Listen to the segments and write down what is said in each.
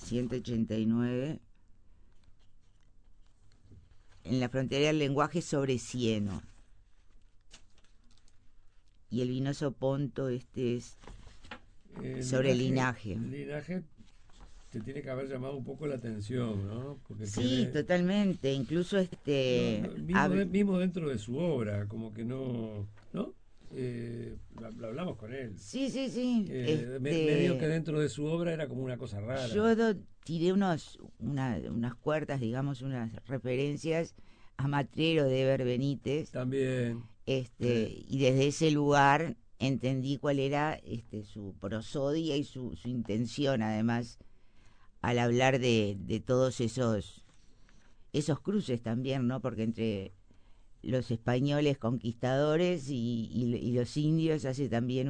189, en la frontera del lenguaje sobre Cieno. Y el vinoso Ponto es sobre linaje. Linaje te tiene que haber llamado un poco la atención, ¿no? Porque Sí, tiene... totalmente. Incluso mismo dentro de su obra, como que no... ¿No? Lo hablamos con él. sí, sí, sí. Me dijo que dentro de su obra era como una cosa rara. Yo tiré unas cuerdas, digamos, unas referencias a Matrero de Eber Benítez, También. y desde ese lugar entendí cuál era su prosodia y su intención, además, al hablar de todos esos cruces también, ¿no? Porque entre los españoles conquistadores y los indios hace también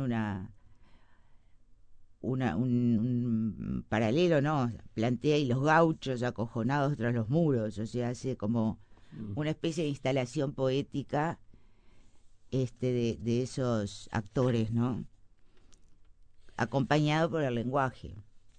un paralelo, ¿no? Plantea y los gauchos acojonados tras los muros, o sea, hace como Mm. una especie de instalación poética de esos actores, ¿no? Acompañado por el lenguaje.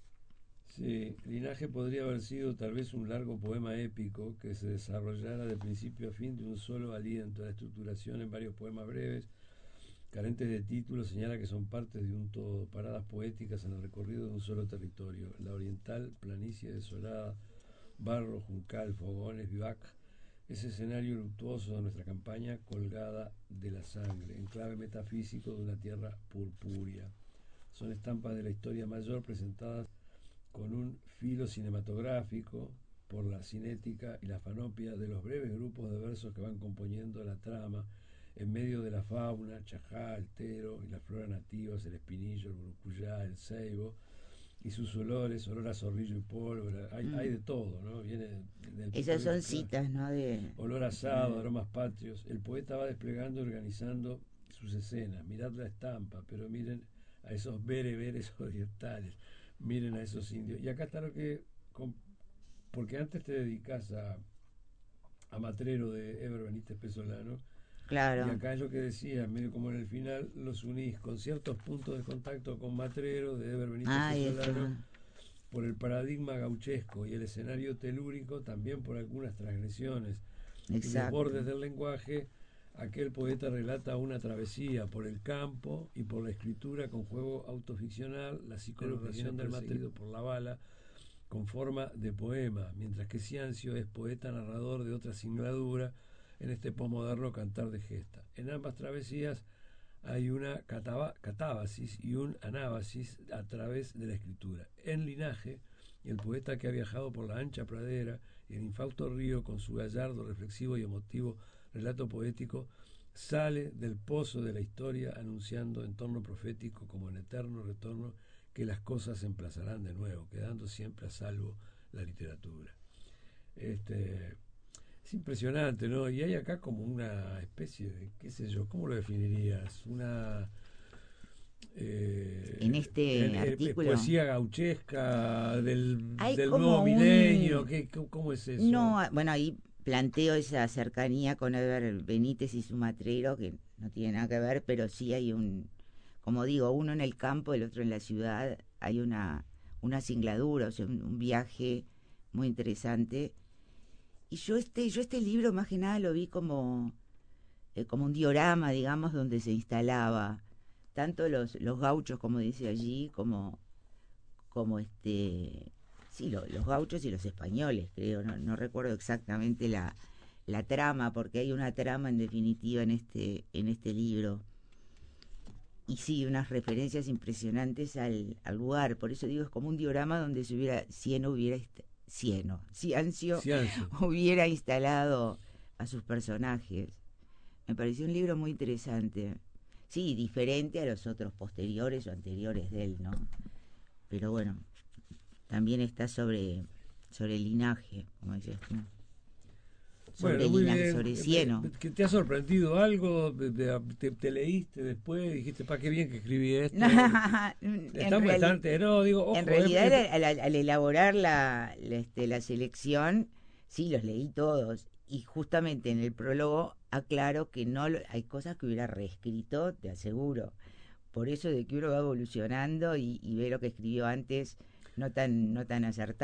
Sí, Linaje podría haber sido tal vez un largo poema épico que se desarrollara de principio a fin de un solo aliento. La estructuración en varios poemas breves, carentes de título, señala que son partes de un todo, paradas poéticas en el recorrido de un solo territorio. La oriental, planicie desolada, barro, juncal, fogones, vivac, ese escenario luctuoso de nuestra campaña colgada de la sangre, enclave metafísico de una tierra purpúrea. Son estampas de la historia mayor presentadas con un filo cinematográfico por la cinética y la fanopia de los breves grupos de versos que van componiendo la trama en medio de la fauna, chajá, el tero y las floras nativas, el espinillo, el brucuyá, el ceibo y sus olores, olor a zorrillo y pólvora, hay de todo, ¿no? Viene del Esas son picaresco, citas, ¿no? olor asado, aromas patrios. El poeta va desplegando y organizando sus escenas. Mirad la estampa, pero miren a esos bereberes orientales, miren a esos indios. Y acá está lo que, porque antes te dedicas a Matrero de Eber Benítez Pesolano, y Claro. acá es lo que decía, medio como en el final, los unís con ciertos puntos de contacto con Matrero de Eber Benítez Ahí Pesolano, está. por el paradigma gauchesco y el escenario telúrico, también por algunas transgresiones y Exacto. desbordes del lenguaje. Aquel poeta relata una travesía por el campo y por la escritura con juego autoficcional, la psiconarración del perseguido por la bala, con forma de poema, mientras que Ciancio es poeta narrador de otra singladura en este posmoderno cantar de gesta. En ambas travesías hay una catábasis y un anábasis a través de la escritura. En Linaje, el poeta que ha viajado por la ancha pradera y el infausto río con su gallardo, reflexivo y emotivo relato poético, sale del pozo de la historia anunciando en tono profético como en eterno retorno que las cosas se emplazarán de nuevo, quedando siempre a salvo la literatura. Es impresionante, ¿no? Y hay acá como una especie de, qué sé yo, ¿cómo lo definirías? Una En este artículo poesía gauchesca hay del nuevo como milenio. ¿Cómo es eso? no, bueno, ahí planteo esa cercanía con Eber Benítez y su Matrero, que no tiene nada que ver, pero sí hay como digo, uno en el campo, el otro en la ciudad, hay una singladura, o sea, un viaje muy interesante. Y yo este libro más que nada lo vi como un diorama, digamos, donde se instalaba tanto los gauchos, como dice allí, como sí, los gauchos y los españoles, creo, no recuerdo exactamente la trama, porque hay una trama en definitiva en este libro. Y sí, unas referencias impresionantes al lugar, por eso digo, es como un diorama donde Ciancio Ciancio. hubiera instalado a sus personajes. Me pareció un libro muy interesante. Sí, diferente a los otros posteriores o anteriores de él, ¿no? Pero bueno, también está sobre el linaje, como decías tú. Sobre Bueno, muy linaje, bien. sobre cieno. ¿Que te ha sorprendido algo? ¿Te leíste después? Dijiste, pa, qué bien que escribí esto. en, reali- No, digo, en ojo, realidad, al elaborar la selección, sí, los leí todos. Y justamente en el prólogo aclaro que no hay cosas que hubiera reescrito, te aseguro. Por eso de que uno va evolucionando y ve lo que escribió antes no tan acertado.